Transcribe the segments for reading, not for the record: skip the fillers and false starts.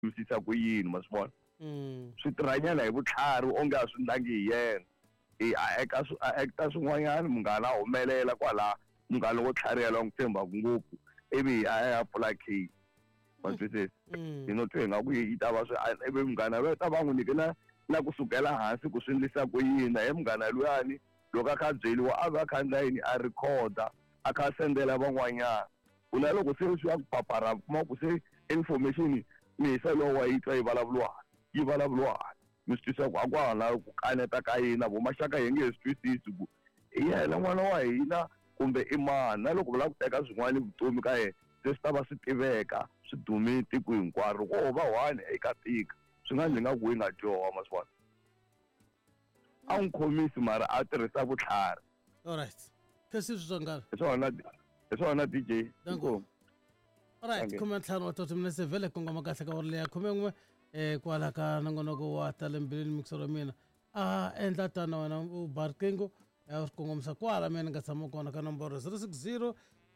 twisisa ku yini ma swi vona swi tirhanyana hi vutlhari onge a swi ndangi hi yena a acta swin'wanyana munghana a humelela kwala munghana wo tlharihela n'wi tshembaku ngopfu ivi a apply case ma twisisa hi no twe nga ku yi ta va swi ivi munghana loyi ta va n'wi nyike na kusukela hansi ku swi endlisa ku yini hi munghana luyani loko a kha byeliwa a va kha ndlayini a recorda a kha sendela van'wanyana ku na loko se swi ya ku papara kuma ku se information misa lowa yi twa yi vulavuriwani mi swi twisisa ku a ku hava ku kaneta ka yina vo maxaka hi nge swi twisisi ku i yena n'wana wa hina kumbe i mani na loko va lava ku teka swin'wana vutomi ka yena se swi ta va swi tiveka swi dume tiko hinkwaro ko va one eka tika swi nga ndzi nga ku yi nga dyoha ma swi vona a n'wi khomisi mara a tirhisa vutlhari alright kasi swi swangala hi swona DJ danko alright kuma ntlhanu wa tota mina se vele kongoma kahle ka leya khume kwala ka nongonoko wa talembileni mixero mina a endla tana wena u barkengo ya kongomisa kwala mina nga tshama kona ka nomboro 060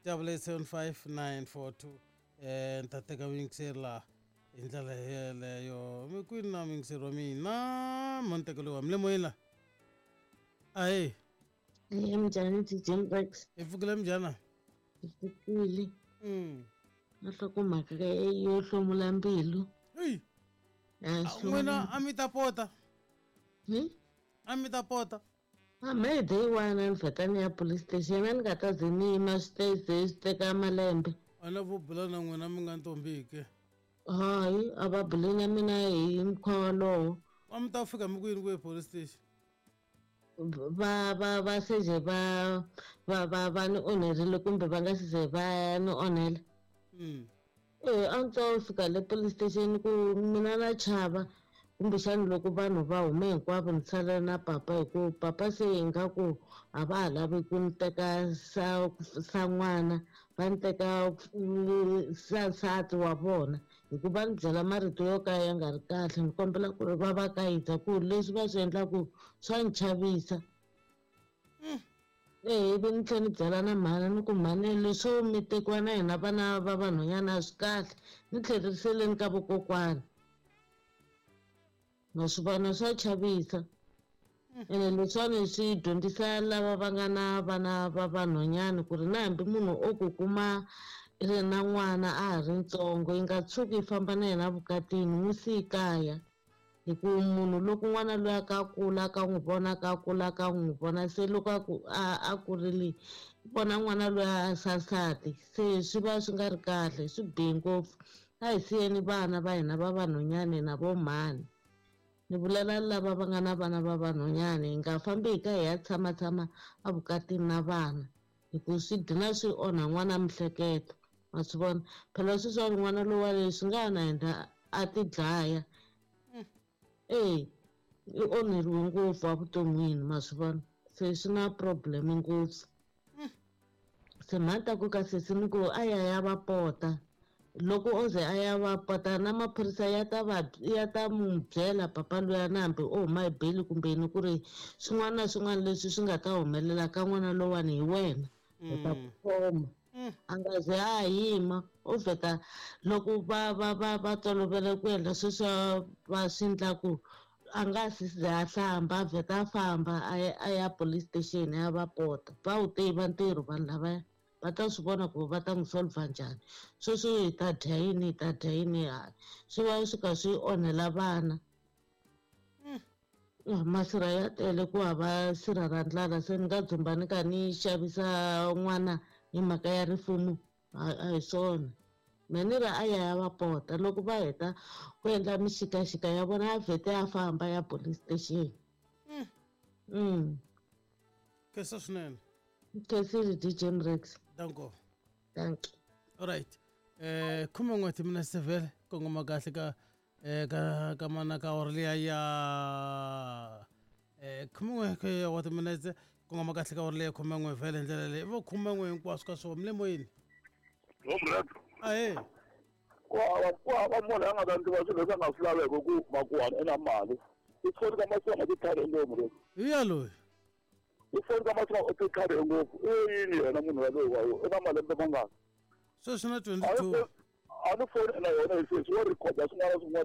785 ntateka mixer la hi ndlela yeleyo mi kwini na mixero mina montekelo wa mle moyila ahe mjani DJ Breaks ifukile mjana ifukile nhlokomhaka yo hlomula mbilu n'wina a mi ta pota a mi ta pota maybe yin'wana ni vheta ni ya police station a ni nga ta ze ni yima swi teka malembe a na vo bula na n'wina mi nga ntombi ke hayi a va bule na mina hi mukhuva wolowo a mi ta fika mi kwini kwe police station va seje va ni onherile kumbe va nga si ze va ni onhela a ndzi ta fika le police station ku mina na chava kumbexani loko vanhu va hume hinkwavo ni tsala na papa hi ku papa se hi nga ku a va ha lavi ku ni teka sa n'wana va ni teka nsati wa vona hikuva ni byela marito yo ka ya nga ri kahle ni kombela ku ri va va kayitsa ku leswi va swi endlaku swa ni chavisa ivi ni tlhela ni byela na mhana ni ku mhani leswo mi tekiwa na hina vana va vanhwanyana a swi kahle ni tlheriseleni ka vokokwani na swi vona swa chavisa ene leswiwani swi dyondzisa lava va nga na vana va vanhwanyana ku ri na hambi munhu o ku kuma ri na n'wana a ha ri ntsongo yi nga tshuki yi famba na yena vukatini n'wi siyi kaya hi ku munhu loko n'wana loyi a ka kula ka n'wi vona ka kula ka n'wi vona se loko a kurile vona n'wana loyi a sasati se swi va swi nga ri kahle swi bihe ngopfu a hi siyeni vana va hina va vanhwanyani na vo mhani ni vulela lava va nga na vana va vanhwanyani hi nga fambi hi ka hi ya tshama a vukatini na vana hi ku swi dina swi onha n'wana mihleketo ma swi vona phela swi swa n'wana lowa leswi nga na endla a ti dlaya i onheriwe ngopfu evuton'wini ma swi vona se swi na problem ngopfu se mhani ta ku ka sesi ni ku a ya va pota loko o ze a ya va pota na maphorisa ya ta n'wi byela papa luya na hambi o huma hi beli kumbe ni ku ri swin'wana na swin'wana leswi swi nga ta humelela ka n'wana lowani hi wena u ta khoma a nga ze a yima o vheta loko va tolovele ku endla sweswo va swi endlaku a nga si ze a hlamba a vheta a famba a ya police station ya va pota va wu tiva ntirho vanhu lavaya va ta swi vona ku va ta n'wi solva njhani sweswo hi ta dya yini swi va swi ka swi onhela vana masirha ya tele ku hava sirha ra ndlala se ni nga dzumba ni ka ni xavisa n'wana hi mhaka ya rifumo a hi swona me ni ri a ya va pota loko va heta ku endla mixikaxika ya vona a vhete a famba ya police station kesa swinene kesiri DJ Mrex danko thank you alright khume n'weti mina sevele kongoma kahle ka mana ka orliya ya khume n'we wa timinetse kongoma kahle ka orliya khume n'we vele ndlela leyi vo khume n'we hinkwaswo ka swona mile moyeni ahe ku hava munhu a nga ta tiva swilo leswi a nga swi laveki ku makuhani i na mali i foni ka masiku lama ti tlhari ngopfu hi yaloyi i foni ka masiku lama ti tlhari ngopfu i yini yena munhu yaloyi wa i na malembe mangani sweswi na 22 a ni foni na yona hi sweswi wo rhikhoda swin'wana na swin'wana